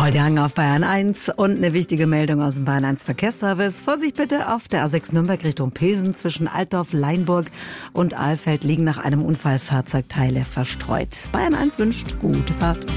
Nicole Young auf Bayern 1 und eine wichtige Meldung aus dem Bayern 1 Verkehrsservice. Vorsicht bitte, auf der A6 Nürnberg Richtung Pilsen zwischen Altdorf, Leinburg und Ahlfeld liegen nach einem Unfall Fahrzeugteile verstreut. Bayern 1 wünscht gute Fahrt.